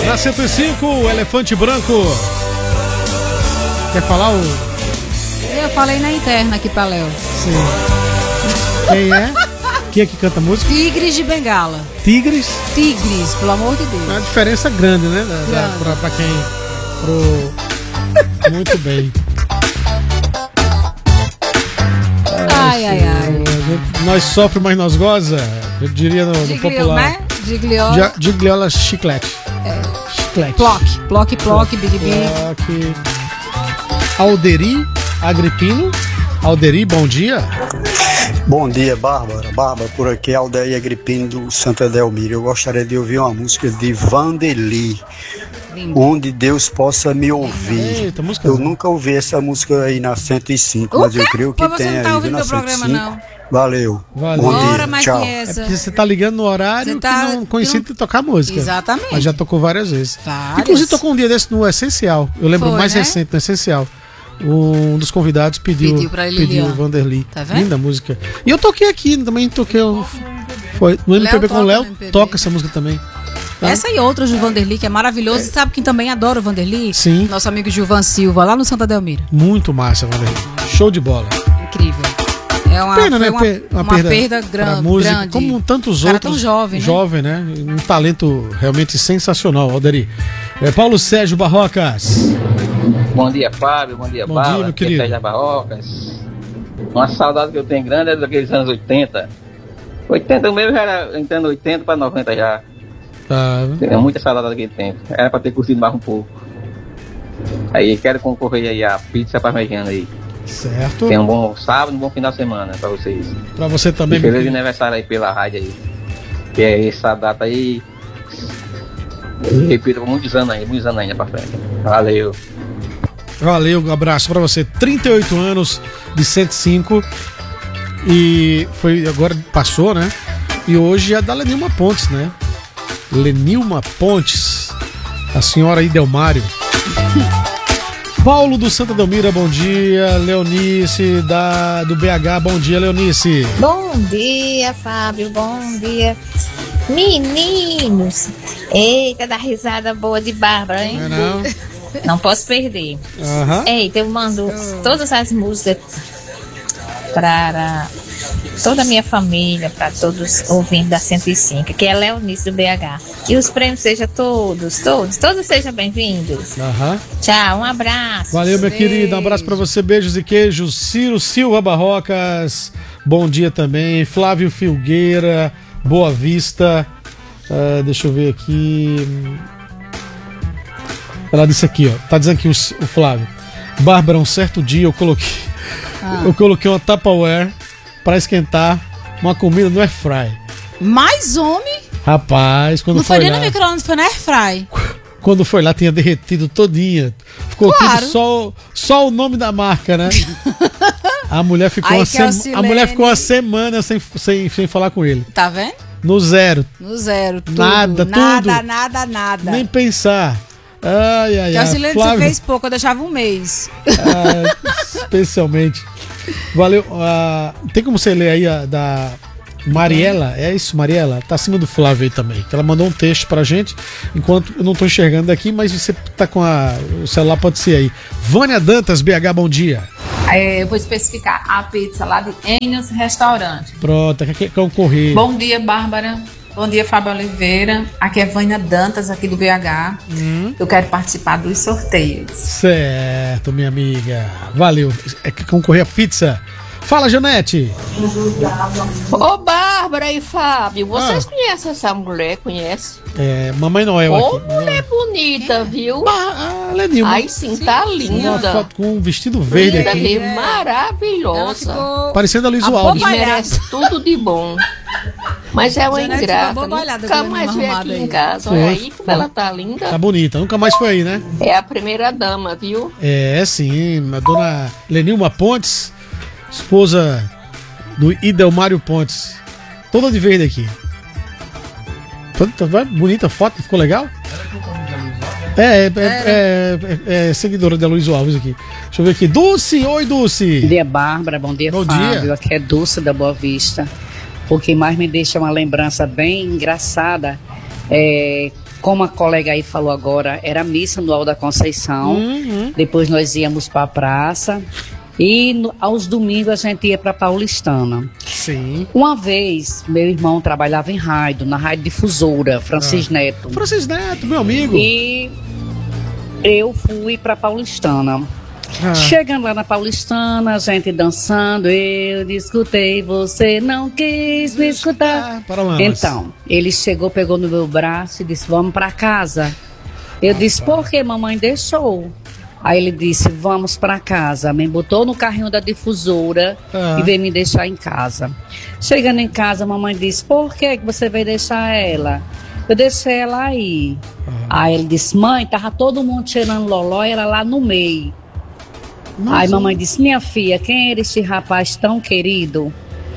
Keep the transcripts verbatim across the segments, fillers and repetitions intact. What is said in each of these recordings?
Na cento e cinco, o Elefante Branco. Quer falar o... Eu falei na interna aqui pra Léo. Sim. Quem é? Quem é que canta a música? Tigres de Bengala. Tigres? Tigres, pelo amor de Deus. É uma diferença grande, né? Da, grande. Da, pra, pra quem... Pro... Muito bem. Ai, ai, ai. Nós sofre, mas nós goza. Eu diria no, no popular. Né? Gigliola. Ja, Gigliola chiclete. É. Chiclete. Ploque, ploque, ploque, big big. Ploque. Alderi Agripino. Alderi, bom dia. Bom dia, Bárbara. Bárbara, por aqui, Alderi Agripino do Santa Delmira. Eu gostaria de ouvir uma música de Vanderly. Lindo. Onde Deus possa me ouvir. Eita, música eu boa. Nunca ouvi essa música aí na cento e cinco, o mas quê? eu creio que mas tem você não tá aí ouvindo na meu cento e cinco. programa, não. Valeu. Valeu. Bom Hora dia. mais Tchau. que É essa. porque você tá ligando no horário tá, que não coincide de tocar música. Exatamente. Mas já tocou várias vezes. Várias. Inclusive tocou um dia desse no Essencial. Eu lembro Foi, mais né? recente, no Essencial. Um dos convidados pediu, Pediu pra ele, pediu ó. o Vanderly. Tá vendo? Linda música. E eu toquei aqui, também toquei. Foi, no M P B com o Léo, toca essa música também. Tá? Essa e outras do Vanderly, que é maravilhoso. É. E sabe quem também adora o Vanderly? Sim. Nosso amigo Gilvan Silva, lá no Santa Delmira. Muito massa, Vanderly. Show de bola. Incrível. É uma, Pena, né? uma, uma, uma perda, perda grande, música, grande. como tantos Cara outros. tão jovem, né? Jovem, né? Um talento realmente sensacional, Alderi. É Paulo Sérgio Barrocas. Bom dia, Fábio. Bom dia, Bom Bala. dia, meu querido. Sérgio Barrocas. Uma saudade que eu tenho grande é daqueles anos oitenta. oitenta mesmo já era entrando oitenta para noventa já. Tá. Tenho muita saudade daquele tempo. Era para ter curtido mais um pouco. Aí quero concorrer aí a pizza parmegiana aí. Certo. Tenha um bom sábado, um bom final de semana para vocês. Para você também. E feliz aniversário aí pela rádio aí. Que é essa data aí. Repito, muitos anos ainda, muitos anos ainda pra frente. Valeu. Valeu, um abraço pra você. trinta e oito anos de cento e cinco. E foi, agora passou, né? E hoje é da Lenilma Pontes, né? Lenilma Pontes. A senhora Idelmário. Paulo do Santa Delmira, bom dia. Leonice da, do B H, bom dia, Leonice. Bom dia, Fábio, bom dia. Meninos, eita, da risada boa de Bárbara, hein? Não, é não. Não posso perder. Uhum. Eita, eu mando todas as músicas para toda a minha família, para todos ouvindo da cento e cinco, que é Leonice do B H. E os prêmios sejam todos, todos, todos sejam bem-vindos. Uhum. Tchau, um abraço. Valeu, minha Beijo. querida, um abraço pra você, beijos e queijos. Ciro Silva Barrocas, bom dia também. Flávio Filgueira, Boa Vista. Uh, deixa eu ver aqui. Ela disse aqui, ó. Tá dizendo aqui o, o Flávio. Bárbara, um certo dia eu coloquei. Ah. Eu coloquei uma Tupperware pra esquentar uma comida no airfry. Mais homem? Rapaz, quando não foi, foi nem lá, no micro-ondas, foi na airfry. Quando foi lá, tinha derretido todinha. Ficou claro. tudo só, só o nome da marca, né? A mulher ficou, uma, sema, a mulher ficou uma semana sem, sem, sem falar com ele. Tá vendo? No zero. No zero. Tudo. Nada, nada, tudo. Nada, nada, nada. Nem pensar. Ai, ai, que a ai. Silene Flávio... se fez pouco, eu deixava um mês. Ah, especialmente. Valeu. Ah, tem como você ler aí a da Mariela? É isso, Mariela? Tá acima do Flávio aí também. Ela mandou um texto pra gente. Enquanto eu não tô enxergando aqui, mas você tá com a, o celular, pode ser aí. Vânia Dantas, B H, bom dia. É, eu vou especificar a pizza lá de Enio's Restaurante. Pronto, quer concorrer. Bom dia, Bárbara. Bom dia, Fábio Oliveira. Aqui é Vânia Dantas, aqui do B H. Hum. Eu quero participar dos sorteios. Certo, minha amiga. Valeu. É que concorrer a pizza. Fala, Janete. Ô, Bárbara e Fábio, vocês ah. conhecem essa mulher? Conhece? É, Mamãe Noel. Ô, aqui. mulher bonita, é. viu? Ah, Lenilma. Ai, sim, sim, tá linda. Uma foto com um vestido verde linda aqui. Mesmo, é. Maravilhosa. Ficou... Parecendo a Luiz Alves. Merece tudo de bom. Mas é uma Janete ingrata. Nunca mais veio aqui aí. Em casa. Olha aí como ela tá linda. Tá bonita. Nunca mais foi aí, né? É a primeira dama, viu? É, sim. A dona Lenilma Pontes, esposa do Idelmário Pontes. Toda de verde aqui. Toda, bonita foto, ficou legal? É, é, é, é, é seguidora da Luiz Alves aqui. Deixa eu ver aqui. Dulce, oi Dulce. Bom dia, Bárbara. Bom dia, Bom Fábio. dia. Aqui é Dulce da Boa Vista. O que mais me deixa uma lembrança bem engraçada é como a colega aí falou agora, era a missa no Alto da Conceição. Uhum. Depois nós íamos para a praça. E no, aos domingos a gente ia para Paulistana. Sim. Uma vez, meu irmão trabalhava em rádio, na Rádio Difusora, Francis ah. Neto. Francis Neto, meu amigo. E eu fui para Paulistana. Ah. Chegando lá na Paulistana, a gente dançando, eu escutei, você não quis me escutar. Ah, então, ele chegou, pegou no meu braço e disse, vamos para casa. Eu ah, disse, por que mamãe deixou? Aí ele disse, vamos para casa. Me botou no carrinho da difusora ah. e veio me deixar em casa. Chegando em casa, a mamãe disse, por que você veio deixar ela? Eu deixei ela aí. Ah. Aí ele disse, mãe, tava todo mundo tirando loló e ela lá no meio. Nossa. Aí mamãe disse, minha filha, quem era este rapaz tão querido?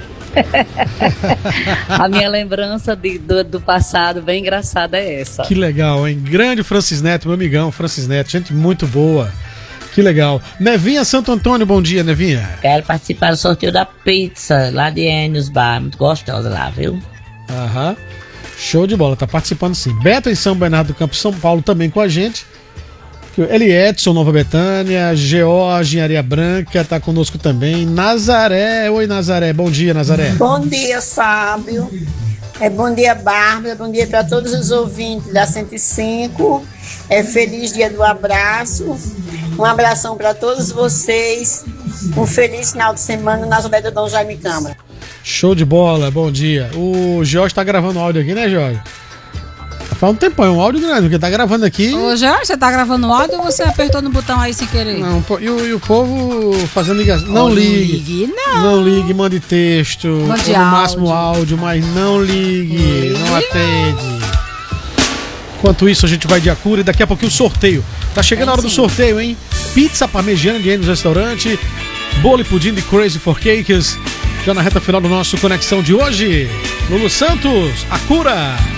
A minha lembrança de, do, do passado bem engraçada é essa. Que legal, hein? Grande Francis Neto, meu amigão Francis Neto, gente muito boa. Que legal. Nevinha Santo Antônio, bom dia, Nevinha. Quero participar do sorteio da pizza lá de Ennius Bar, muito gostosa lá, viu? Aham. Show de bola, tá participando sim. Beto em São Bernardo do Campo, São Paulo também com a gente. Eli Edson, Nova Betânia, George, Areia Branca, tá conosco também. Nazaré, oi Nazaré, bom dia Nazaré. Bom dia, Fábio. É, bom dia, Bárbara, bom dia para todos os ouvintes da cento e cinco. É, feliz dia do abraço. Um abração para todos vocês. Um feliz final de semana na Zona do Dom Jaime Câmara. Show de bola, bom dia. O Jorge tá gravando áudio aqui, né, Jorge? Faz um tempão, é um áudio grande, porque tá gravando aqui. Ô, Jorge, você tá gravando o áudio ou você apertou no botão aí sem querer? Não, e o, e o povo fazendo ligação. Não, oh, ligue. Não ligue, não. Não ligue, mande texto. Mande ou no áudio. máximo áudio, mas não ligue, ligue. Não atende. Enquanto isso, a gente vai de Acura e daqui a pouquinho o sorteio. Tá chegando é a hora sim. do sorteio, hein? Pizza parmegiana de Ennius Restaurante, bolo e pudim de Crazy for Cakes. Já na reta final do nosso Conexão de hoje. Lulu Santos, Acura.